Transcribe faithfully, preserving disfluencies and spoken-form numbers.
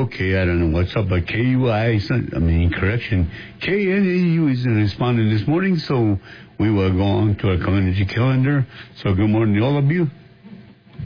Okay, I don't know what's up, but K U I, I mean, correction, K N A U is responding this morning, so we will go on to our community calendar. So good morning to all of you.